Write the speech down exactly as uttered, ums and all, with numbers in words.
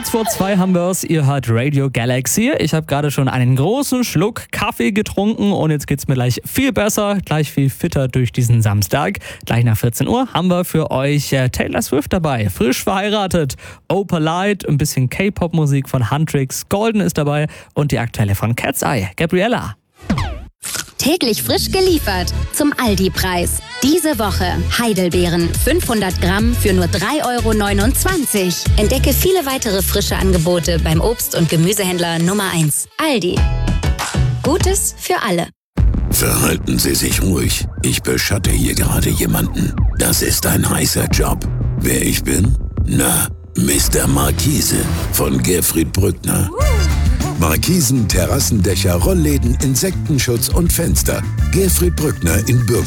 Kurz vor zwei haben wir es. Ihr hört Radio Galaxy. Ich habe gerade schon einen großen Schluck Kaffee getrunken und jetzt geht's mir gleich viel besser, gleich viel fitter durch diesen Samstag. Gleich nach vierzehn Uhr haben wir für euch Taylor Swift dabei. Frisch verheiratet, Opalite, ein bisschen K-Pop-Musik von Huntrix, Golden ist dabei und die aktuelle von Cat's Eye, Gabriella. Täglich frisch geliefert zum Aldi-Preis. Diese Woche Heidelbeeren fünfhundert Gramm für nur drei Euro neunundzwanzig. Entdecke viele weitere frische Angebote beim Obst- und Gemüsehändler Nummer eins. Aldi. Gutes für alle. Verhalten Sie sich ruhig. Ich beschatte hier gerade jemanden. Das ist ein heißer Job. Wer ich bin? Na, Mister Markise von Gerfried Brückner. Markisen, Terrassendächer, Rollläden, Insektenschutz und Fenster. Gerfried Brückner in Bürg.